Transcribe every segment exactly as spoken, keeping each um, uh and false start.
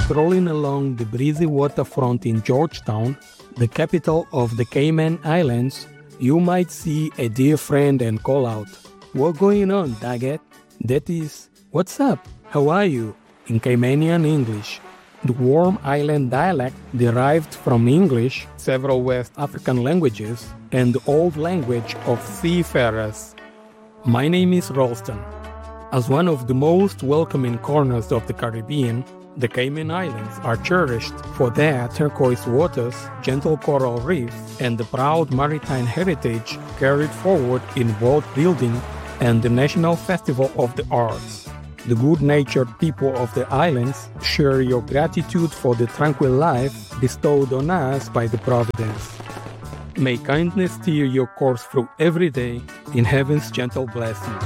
Strolling along the breezy waterfront in Georgetown, the capital of the Cayman Islands, you might see a dear friend and call out, "What's going on, Daggett?" That is, "What's up? How are you?" in Caymanian English. The warm island dialect derived from English, several West African languages, and the old language of seafarers. My name is Ralston. As one of the most welcoming corners of the Caribbean, the Cayman Islands are cherished for their turquoise waters, gentle coral reefs, and the proud maritime heritage carried forward in boat building and the National Festival of the Arts. The good-natured people of the islands share your gratitude for the tranquil life bestowed on us by the Providence. May kindness steer your course through every day in heaven's gentle blessings.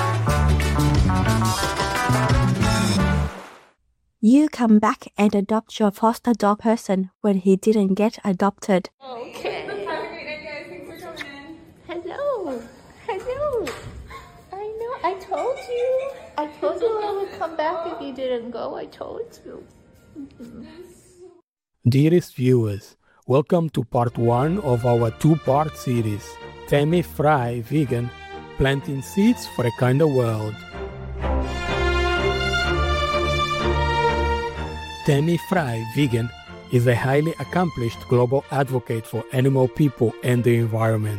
You come back and adopt your foster dog person when he didn't get adopted. Okay. Have a great night, guys. Thanks for coming in. Hello. Hello. I know. I told you. I told you I would come back if you didn't go. I told you. Dearest viewers, welcome to part one of our two-part series, Tammy Fry Vegan, Planting Seeds for a Kinder World. Tammy Fry Vegan is a highly accomplished global advocate for animal people and the environment.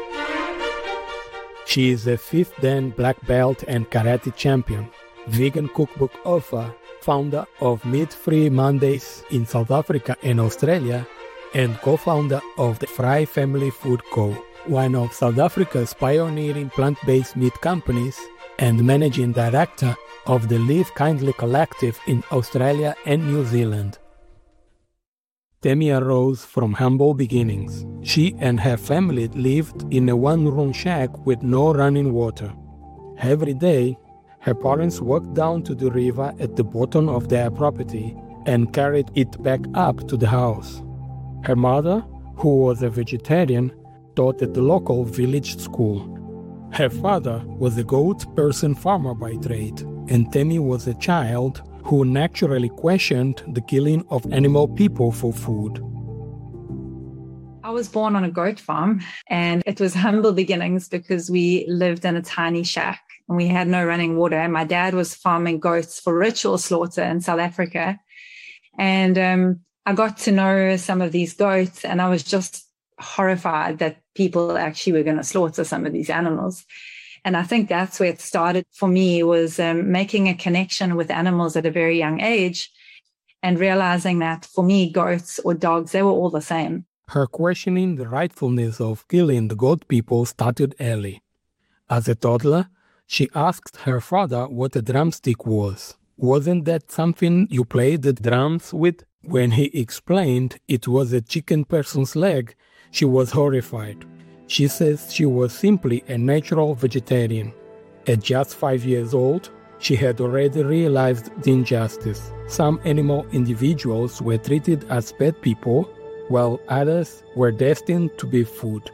She is a fifth Dan black belt and karate champion, vegan cookbook author, founder of Meat Free Mondays in South Africa and Australia, and co-founder of the Fry Family Food Co., one of South Africa's pioneering plant-based meat companies, and managing director of the Live Kindly Collective in Australia and New Zealand. Tammy arose from humble beginnings. She and her family lived in a one-room shack with no running water. Every day, her parents walked down to the river at the bottom of their property and carried it back up to the house. Her mother, who was a vegetarian, taught at the local village school. Her father was a goat person farmer by trade, and Tammy was a child who naturally questioned the killing of animal people for food. I was born on a goat farm, and it was humble beginnings because we lived in a tiny shack and we had no running water. My dad was farming goats for ritual slaughter in South Africa. And um, I got to know some of these goats, and I was just horrified that people actually were going to slaughter some of these animals. And I think that's where it started for me, was um, making a connection with animals at a very young age and realizing that for me, goats or dogs, they were all the same. Her questioning the rightfulness of killing the goat people started early. As a toddler, she asked her father what a drumstick was. "Wasn't that something you played the drums with?" When he explained it was a chicken person's leg, she was horrified. She says she was simply a natural vegetarian. At just five years old, she had already realized the injustice. Some animal individuals were treated as pet people, while others were destined to be food.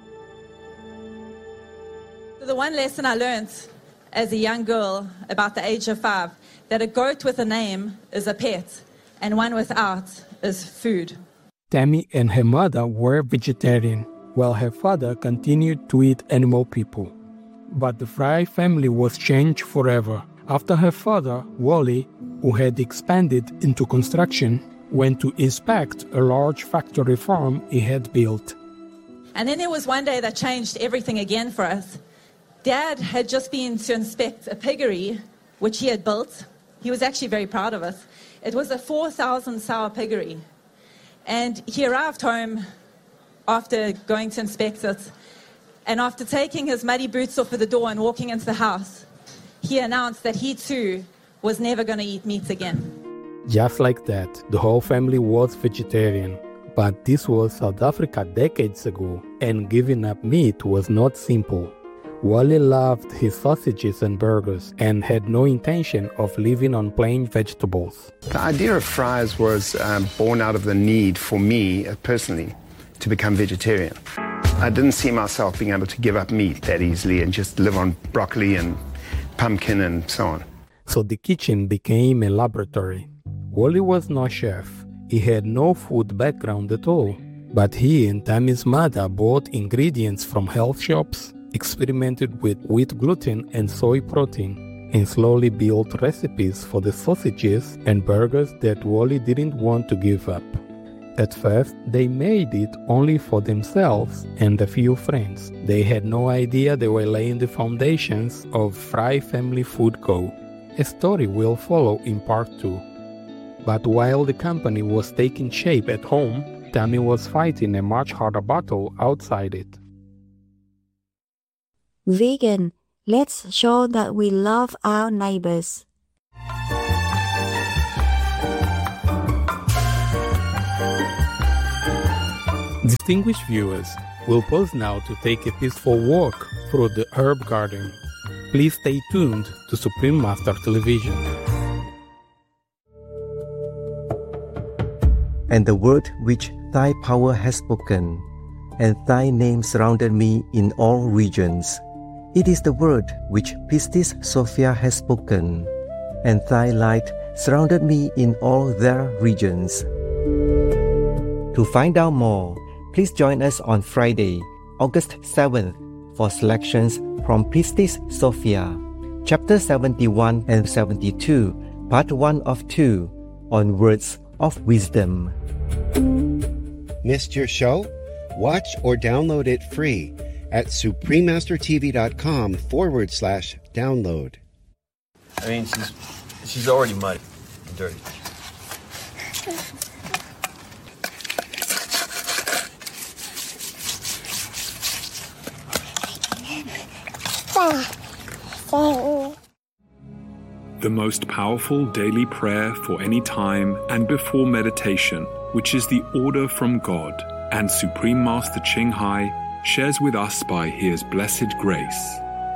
The one lesson I learned as a young girl, about the age of five, that a goat with a name is a pet, and one without is food. Tammy and her mother were vegetarian, while her father continued to eat animal people. But the Fry family was changed forever after her father, Wally, who had expanded into construction, went to inspect a large factory farm he had built. And then there was one day that changed everything again for us. Dad had just been to inspect a piggery, which he had built. He was actually very proud of us. It was a four thousand sow piggery. And he arrived home after going to inspect it, and after taking his muddy boots off at the door and walking into the house, he announced that he too was never going to eat meat again. Just like that, the whole family was vegetarian. But this was South Africa decades ago, and giving up meat was not simple. Wally loved his sausages and burgers and had no intention of living on plain vegetables. The idea of Fry's was um, born out of the need for me, uh, personally, to become vegetarian. I didn't see myself being able to give up meat that easily and just live on broccoli and pumpkin and so on. So the kitchen became a laboratory. Wally was no chef. He had no food background at all. But he and Tammy's mother bought ingredients from health shops, experimented with wheat gluten and soy protein, and slowly built recipes for the sausages and burgers that Wally didn't want to give up. At first, they made it only for themselves and a few friends. They had no idea they were laying the foundations of Fry Family Food Co. A story will follow in part two. But while the company was taking shape at home, Tammy was fighting a much harder battle outside it. Vegan, let's show that we love our neighbors. Distinguished viewers, we'll pause now to take a peaceful walk through the herb garden. Please stay tuned to Supreme Master Television. And the word which thy power has spoken, and thy name surrounded me in all regions. It is the word which Pistis Sophia has spoken, and thy light surrounded me in all their regions. To find out more, please join us on Friday, August seventh, for selections from Pistis Sophia, chapter seventy-one and seventy-two, part one of two, on words of wisdom. Missed your show? Watch or download it free at suprememastertv.com forward slash download. I mean, she's she's already muddy and dirty. The most powerful daily prayer for any time and before meditation, which is the order from God, and Supreme Master Ching Hai shares with us by His blessed grace.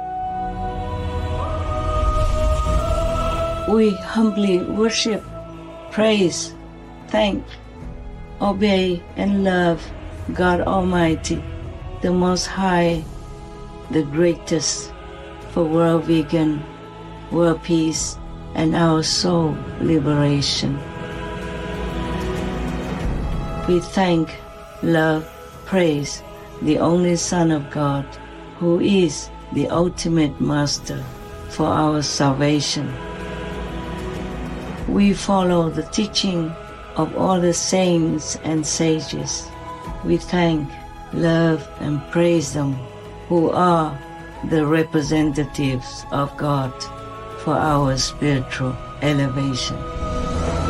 We humbly worship, praise, thank, obey, and love God Almighty, the Most High, the greatest, for world vegan, world peace, and our soul liberation. We thank, love, praise the only Son of God, who is the ultimate Master for our salvation. We follow the teaching of all the saints and sages. We thank, love, and praise them who are the representatives of God for our spiritual elevation.